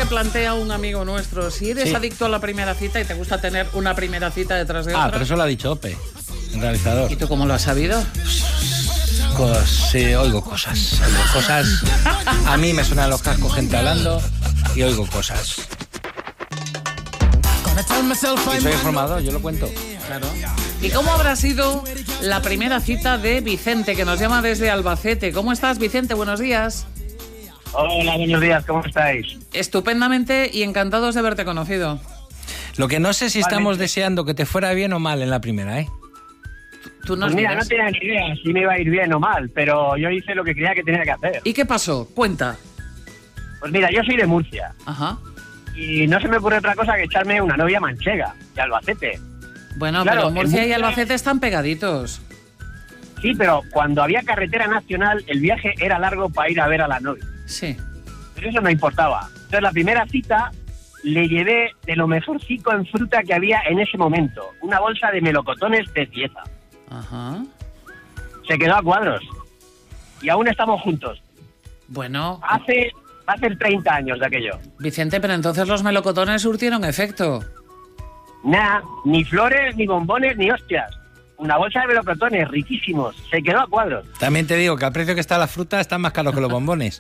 plantea un amigo nuestro. Si eres adicto a la primera cita y te gusta tener una primera cita detrás de otra... pero eso lo ha dicho Ope, el realizador. ¿Y tú cómo lo has sabido? Sí, oigo cosas. A mí me suenan los cascos gente hablando y oigo cosas. Y soy informado, yo lo cuento. Claro. ¿Y cómo habrá sido la primera cita de Vicente, que nos llama desde Albacete? ¿Cómo estás, Vicente? Buenos días. Hola, buenos días, ¿cómo estáis? Estupendamente y encantados de haberte conocido. Lo que no sé si estamos deseando que te fuera bien o mal en la primera, ¿eh? Tú nos pues mira, miras. no tenía ni idea si me iba a ir bien o mal, pero yo hice lo que creía que tenía que hacer. ¿Y qué pasó? Cuenta. Pues mira, yo soy de Murcia. Ajá. Y no se me ocurre otra cosa que echarme una novia manchega, de Albacete. Bueno, Claro, pero Murcia en y Murcia- Albacete están pegaditos. Sí, pero cuando había carretera nacional, el viaje era largo para ir a ver a la novia. Sí. Pero eso no importaba. Entonces, la primera cita le llevé de lo mejorcico en fruta que había en ese momento. Una bolsa de melocotones de Cieza. Ajá. Se quedó a cuadros. Y aún estamos juntos. Bueno, Va a hacer 30 años de aquello. Vicente, pero entonces los melocotones surtieron efecto. Nada, ni flores, ni bombones, ni hostias. Una bolsa de melocotones riquísimos. Se quedó a cuadros. También te digo que al precio que está la fruta está más caro que los bombones.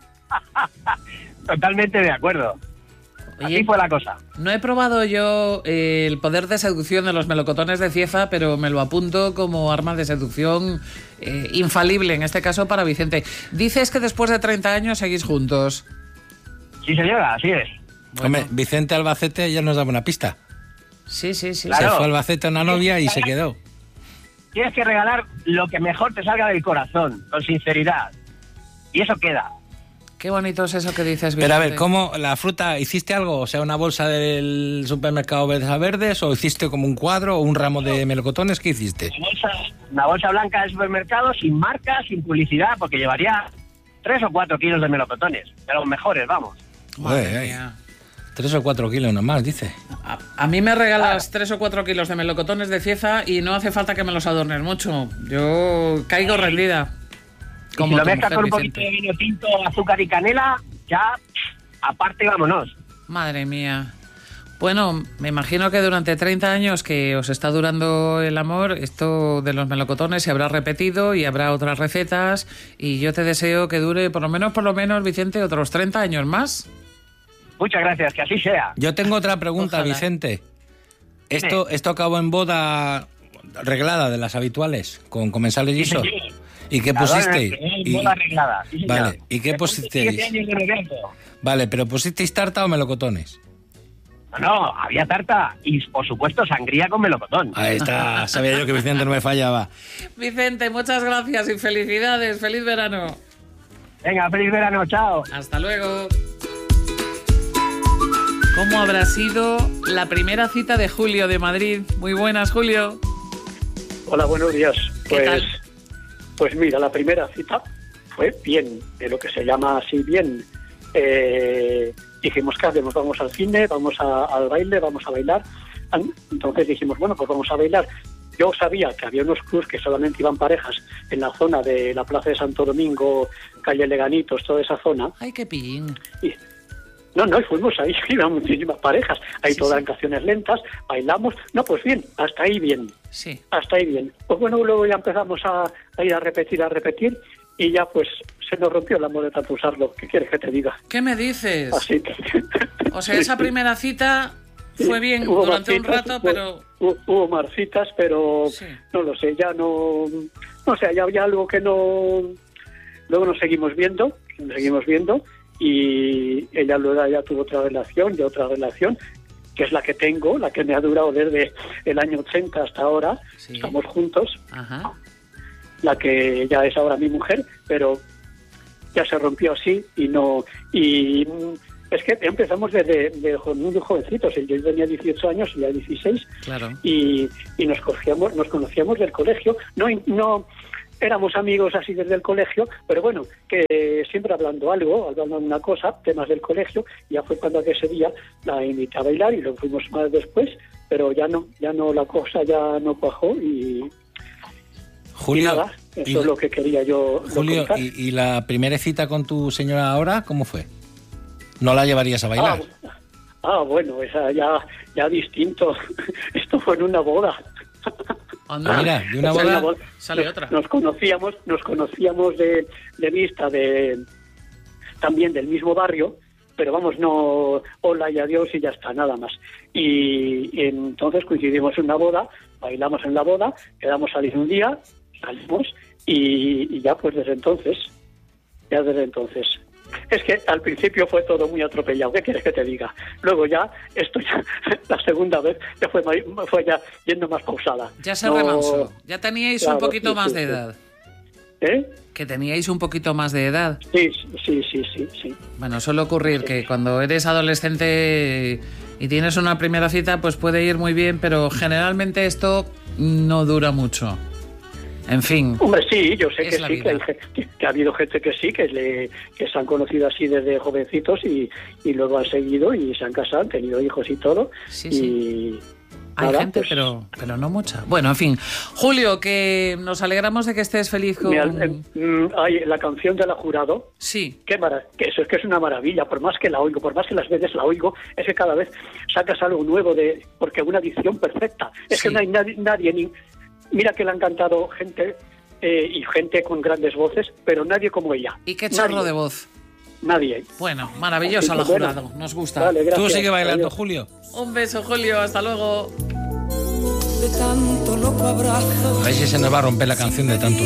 Totalmente de acuerdo. Oye, Así fue la cosa. no he probado yo el poder de seducción de los melocotones de Cieza, pero me lo apunto como arma de seducción infalible, en este caso para Vicente. Dices que después de 30 años seguís juntos. Sí, señora, así es. Bueno. Hombre, Vicente Albacete ya nos daba una pista. Sí. Claro. Se fue a Albacete a una novia y se quedó. Tienes que regalar lo que mejor te salga del corazón, con sinceridad. Y eso queda. Qué bonito es eso que dices, Vicente. Pero a ver, ¿cómo la fruta, hiciste algo? O sea, ¿una bolsa del supermercado Verdes a Verdes? ¿O hiciste como un cuadro o un ramo de melocotones? ¿Qué hiciste? Una bolsa blanca del supermercado, sin marca, sin publicidad, porque llevaría 3 o 4 kilos de melocotones. De los mejores, vamos. Madre Uy, mía. 3 o 4 kilos nomás, dice. A mí me regalas 3 o 4 kilos de melocotones de Cieza y no hace falta que me los adornes mucho. Yo caigo rendida. Y si lo tu mezclas mujer, con un poquito Vicente. de vino tinto, azúcar y canela, ya, aparte, vámonos. Madre mía. Bueno, me imagino que durante 30 años que os está durando el amor, esto de los melocotones se habrá repetido y habrá otras recetas y yo te deseo que dure por lo menos, Vicente, otros 30 años más. Muchas gracias, que así sea. Yo tengo otra pregunta, Ojalá. Vicente. Esto acabó en boda arreglada de las habituales, con comensales y eso. Sí. ¿Y qué pusiste? Boda arreglada. Sí, señor. Vale, ¿y qué pusisteis? 7 años de noviazgo. Vale, pero ¿pusisteis tarta o melocotones? No, había tarta y, por supuesto, sangría con melocotón. Ahí está, sabía yo que Vicente no me fallaba. Vicente, muchas gracias y felicidades. Feliz verano. Venga, feliz verano, chao. Hasta luego. ¿Cómo habrá sido la primera cita de Julio de Madrid? Muy buenas, Julio. Hola, buenos días. ¿Qué tal? Pues mira, la primera cita fue bien, de lo que se llama así bien. Dijimos, ¿qué hacemos? Vamos al cine, vamos al baile, vamos a bailar. Entonces dijimos, bueno, pues vamos a bailar. Yo sabía que había unos clubs que solamente iban parejas en la zona de la Plaza de Santo Domingo, calle Leganitos, toda esa zona. Ay, qué pillín. Y no, fuimos ahí, iban muchísimas parejas. Ahí Sí, todas sí. en canciones lentas, bailamos. No, pues bien, hasta ahí bien. Sí. Hasta ahí bien. Pues bueno, luego ya empezamos a ir a repetir, y ya pues se nos rompió el amor de tanto usarlo. ¿Qué quieres que te diga? ¿Qué me dices? Así que... O sea, esa primera cita fue bien Hubo durante un marcitas, rato, pero... Hubo marcitas, pero Sí. no lo sé, ya no... No sé, ya había algo que no... Luego nos seguimos viendo, y ella luego ya tuvo otra relación, que es la que tengo, la que me ha durado desde el año 80 hasta ahora. Sí. Estamos juntos, Ajá. la que ya es ahora mi mujer, pero ya se rompió así y no... Y es que empezamos desde muy jovencitos, yo tenía 18 años y ya 16, Claro. y nos conocíamos del colegio, no éramos amigos así desde el colegio, pero bueno, que siempre hablando una cosa, temas del colegio. Ya fue cuando ese día la invité a bailar y lo fuimos más después, pero ya no, la cosa ya no cuajó y Julio, y nada, eso es lo que quería yo Julio, contar. ¿y la primera cita con tu señora ahora cómo fue? No la llevarías a bailar. Bueno, esa ya distinto. Esto fue en una boda. Anda, Mira, de una boda sale otra. Nos conocíamos de vista, también del mismo barrio, pero vamos, no, hola y adiós y ya está, nada más. Y entonces coincidimos en una boda, bailamos en la boda, quedamos a salir un día, salimos y ya pues desde entonces. Es que al principio fue todo muy atropellado, ¿qué quieres que te diga? Luego ya, esto ya, la segunda vez, ya fue ya yendo más pausada. Ya se remansó, ya teníais un poquito más de edad. ¿Eh? Que teníais un poquito más de edad. Sí. Bueno, suele ocurrir que cuando eres adolescente y tienes una primera cita, pues puede ir muy bien, pero generalmente esto no dura mucho. En fin. Hombre, sí, yo sé que la sí, que ha habido gente que sí, que se han conocido así desde jovencitos y luego han seguido y se han casado, han tenido hijos y todo. Sí. Hay gente, pues, pero no mucha. Bueno, en fin. Julio, que nos alegramos de que estés feliz con... la canción de La Jurado. Sí. Eso es que es una maravilla, por más que la oigo, por más que las veces la oigo, es que cada vez sacas algo nuevo porque una dicción perfecta. Es que no hay nadie mira que le han cantado gente y gente con grandes voces, pero nadie como ella. ¿Y qué chorro de voz? Nadie. Bueno, maravillosa La Jurado, nos gusta. Vale, gracias. Tú sigue bailando, Adiós. Julio. Un beso, Julio, hasta luego. De tanto loco abrazo. A ver si se nos va a romper la canción de tanto